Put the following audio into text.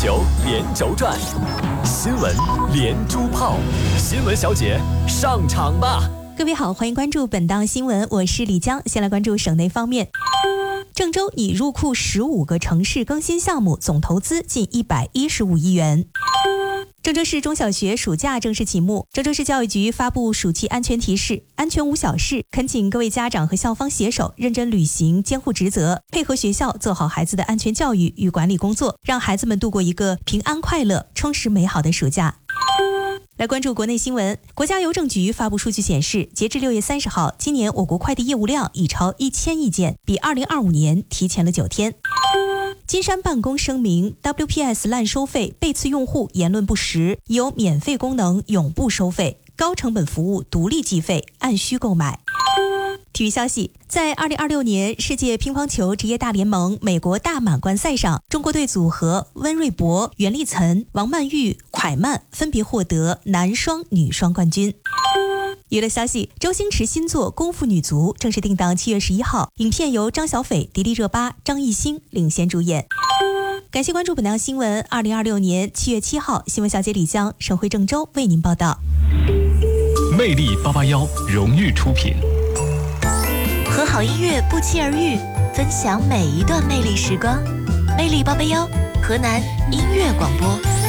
球连轴转，新闻连珠炮，新闻小姐上场吧！ 各位好，欢迎关注本档新闻，我是李江。先来关注省内方面。郑州拟入库15个城市更新项目，总投资近115亿元。郑州市中小学暑假正式启幕，郑州市教育局发布暑期安全提示，安全无小事，恳请各位家长和校方携手，认真履行监护职责，配合学校做好孩子的安全教育与管理工作，让孩子们度过一个平安快乐、充实美好的暑假。来关注国内新闻，国家邮政局发布数据显示，截至6月30号，今年我国快递业务量已超1000亿件，比2025年提前了9天。金山办公声明 WPS 滥收费，被次用户言论不实，有免费功能永不收费，高成本服务独立计费，按需购买。体育消息，在2026年世界乒乓球职业大联盟美国大满贯赛上，中国队组合温瑞博、袁立岑、王曼玉、蒯曼分别获得男双、女双冠军。娱乐消息，周星驰新作《功夫女足》正式定档7月11号，影片由张小斐、迪丽热巴、张艺兴领衔主演。感谢关注本档新闻。2026年7月7号，新闻小姐李江、省会郑州为您报道。 魅力881荣誉出品， 和好音乐不期而遇，分享每一段魅力时光。魅力881，河南音乐广播。